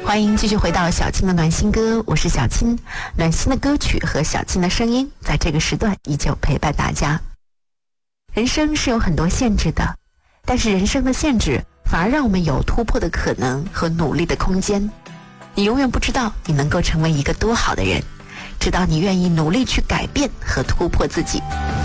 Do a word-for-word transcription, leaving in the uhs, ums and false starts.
欢迎继续回到小青的暖心歌，我是小青。暖心的歌曲和小青的声音在这个时段依旧陪伴大家。人生是有很多限制的，但是人生的限制反而让我们有突破的可能和努力的空间。你永远不知道你能够成为一个多好的人，直到你愿意努力去改变和突破自己。